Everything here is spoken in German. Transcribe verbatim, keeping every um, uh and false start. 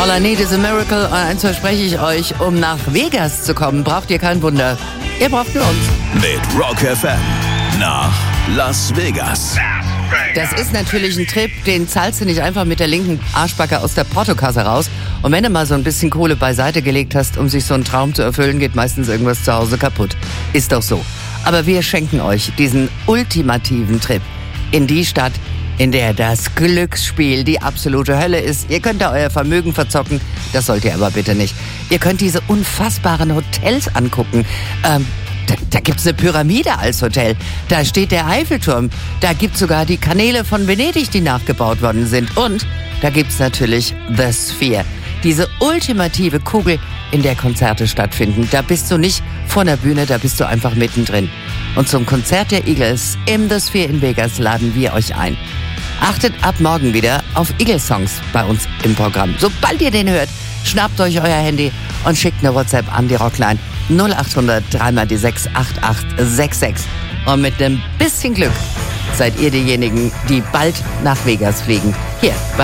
All I need is a miracle. Und eins verspreche ich euch, um nach Vegas zu kommen, braucht ihr kein Wunder. Ihr braucht nur uns. Mit Rock F M nach Las Vegas. Das ist natürlich ein Trip, den zahlst du nicht einfach mit der linken Arschbacke aus der Portokasse raus. Und wenn du mal so ein bisschen Kohle beiseite gelegt hast, um sich so einen Traum zu erfüllen, geht meistens irgendwas zu Hause kaputt. Ist doch so. Aber wir schenken euch diesen ultimativen Trip in die Stadt, in der das Glücksspiel die absolute Hölle ist. Ihr könnt da euer Vermögen verzocken, das sollt ihr aber bitte nicht. Ihr könnt diese unfassbaren Hotels angucken. Ähm, da, da gibt's eine Pyramide als Hotel. Da steht der Eiffelturm. Da gibt's sogar die Kanäle von Venedig, die nachgebaut worden sind. Und da gibt's natürlich The Sphere. Diese ultimative Kugel, in der Konzerte stattfinden. Da bist du nicht vor der Bühne, da bist du einfach mittendrin. Und zum Konzert der Eagles im The Sphere in Vegas laden wir euch ein. Achtet ab morgen wieder auf Eagles-Songs bei uns im Programm. Sobald ihr den hört, schnappt euch euer Handy und schickt eine WhatsApp an die Rockline null acht hundert drei mal die sechs acht acht sechs sechs. Und mit einem bisschen Glück seid ihr diejenigen, die bald nach Vegas fliegen. Hier bei